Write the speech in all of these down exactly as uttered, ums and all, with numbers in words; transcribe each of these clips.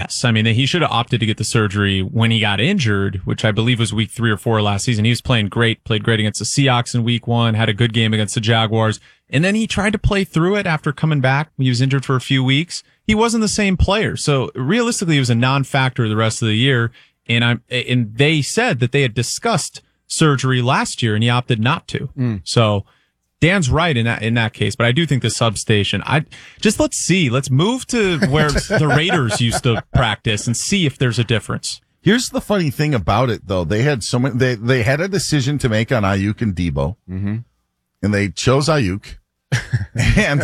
yes. I mean, he should have opted to get the surgery when he got injured, which I believe was week three or four last season. He was playing great, played great against the Seahawks in week one, had a good game against the Jaguars. And then he tried to play through it after coming back. He was injured for a few weeks. He wasn't the same player. So realistically, he was a non-factor the rest of the year. And I'm, and they said that they had discussed surgery last year and he opted not to. Mm. So Dan's right in that, in that case, but I do think the substation, I just, let's see, let's move to where the Raiders used to practice and see if there's a difference. Here's the funny thing about it though. They had so many, they, they had a decision to make on Ayuk and Debo, mm-hmm. and they chose Ayuk. and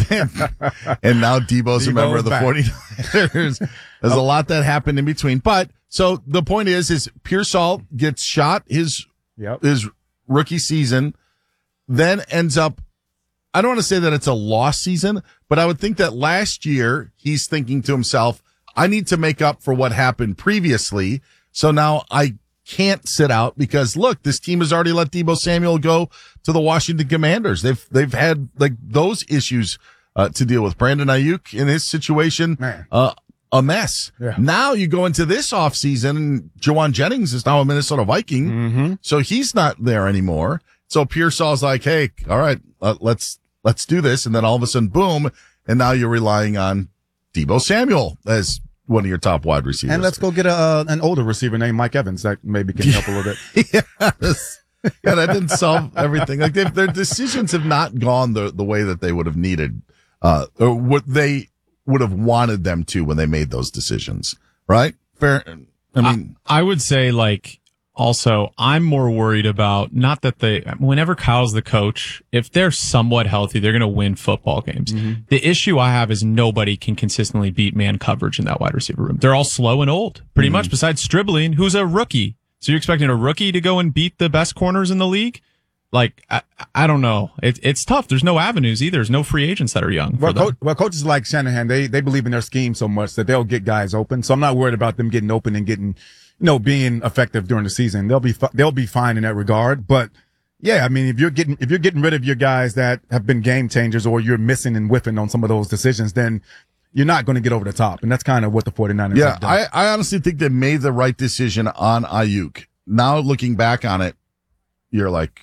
and now Debo's Debo a member of the back. forty-niners. There's oh. a lot that happened in between. But so the point is, is Pearsall gets shot his, yep. his rookie season, then ends up, I don't want to say that it's a lost season, but I would think that last year he's thinking to himself, I need to make up for what happened previously. So now I can't sit out because look, this team has already let Deebo Samuel go to the Washington Commanders. They've, they've had like those issues, uh, to deal with. Brandon Ayuk in his situation, Man. uh, a mess. Yeah. Now you go into this offseason and Jawan Jennings is now a Minnesota Viking. Mm-hmm. So he's not there anymore. So Pearsall's like, hey, all right, uh, let's, let's do this. And then all of a sudden, boom. And now you're relying on Deebo Samuel as one of your top wide receivers. And let's go get a, uh, an older receiver named Mike Evans that maybe can help a little bit. yes. Yeah, that didn't solve everything. Like their decisions have not gone the, the way that they would have needed, uh, or what they would have wanted them to when they made those decisions. Right? Fair. I mean, I, I would say like, also, I'm more worried about not that they, whenever Kyle's the coach, if they're somewhat healthy, they're going to win football games. Mm-hmm. The issue I have is nobody can consistently beat man coverage in that wide receiver room. They're all slow and old, pretty mm-hmm. much, besides Stribling, who's a rookie. So you're expecting a rookie to go and beat the best corners in the league? Like, I, I don't know. It, it's tough. There's no avenues either. There's no free agents that are young. Well, co- well, coaches like Shanahan, they, they believe in their scheme so much that they'll get guys open. So I'm not worried about them getting open and getting, you know, being effective during the season. They'll be, they'll be fine in that regard. But yeah, I mean, if you're getting, if you're getting rid of your guys that have been game changers or you're missing and whiffing on some of those decisions, then you're not going to get over the top. And that's kind of what the forty-niners yeah, have done. I, I honestly think they made the right decision on Ayuk. Now looking back on it, you're like,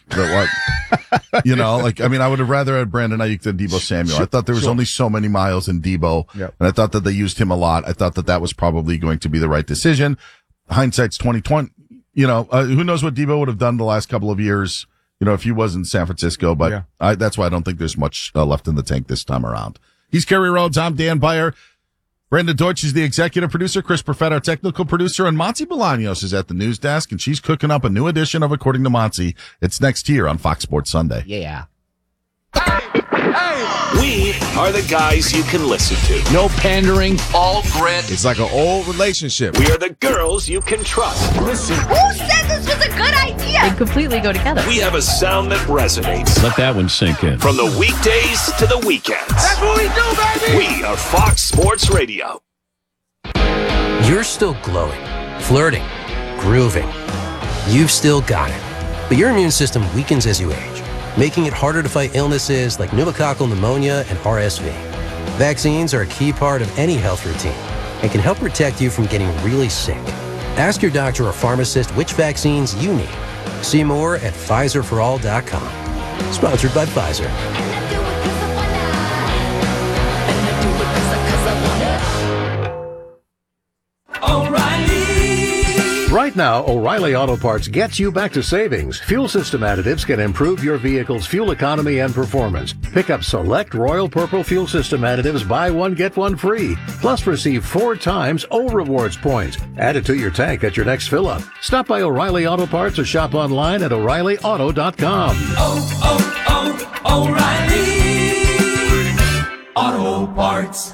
what? You know, like, I mean, I would have rather had Brandon Ayuk than Deebo Samuel. I thought there was sure. only so many miles in Deebo, yep. and I thought that they used him a lot. I thought that that was probably going to be the right decision. Hindsight's twenty twenty. You know, uh, who knows what Deebo would have done the last couple of years, you know, if he was in San Francisco, but yeah. I, that's why I don't think there's much uh, left in the tank this time around. He's Kerry Rhodes. I'm Dan Beyer. Brandon Deutsch is the executive producer, Chris Perfett, our technical producer, and Monty Bolaños is at the news desk, and she's cooking up a new edition of According to Monty. It's next here on Fox Sports Sunday. Yeah. We are the guys you can listen to. No pandering, all grit. It's like an old relationship. We are the girls you can trust. Listen. Who said this was a good idea? They completely go together. We have a sound that resonates. Let that one sink in. From the weekdays to the weekends. That's what we do, baby! We are Fox Sports Radio. You're still glowing, flirting, grooving. You've still got it. But your immune system weakens as you age, making it harder to fight illnesses like pneumococcal pneumonia and R S V. Vaccines are a key part of any health routine and can help protect you from getting really sick. Ask your doctor or pharmacist which vaccines you need. See more at Pfizer for all dot com. Sponsored by Pfizer. Right now, O'Reilly Auto Parts gets you back to savings. Fuel system additives can improve your vehicle's fuel economy and performance. Pick up select Royal Purple fuel system additives, buy one, get one free. Plus receive four times O Rewards points. Add it to your tank at your next fill-up. Stop by O'Reilly Auto Parts or shop online at O'Reilly Auto dot com. Oh, oh, oh, O'Reilly Auto Parts.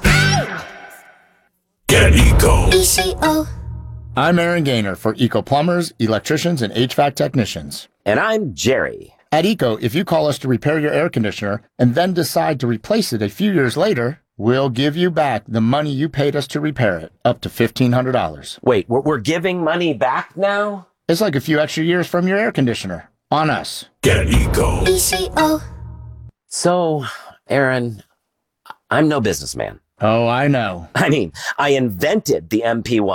Get Eco. E C O. I'm Aaron Gaynor for Eco Plumbers, Electricians, and H V A C Technicians. And I'm Jerry. At Eco, if you call us to repair your air conditioner and then decide to replace it a few years later, we'll give you back the money you paid us to repair it, up to fifteen hundred dollars. Wait, we're giving money back now? It's like a few extra years from your air conditioner. On us. Get Eco. E C O. So, Aaron, I'm no businessman. Oh, I know. I mean, I invented the M P one.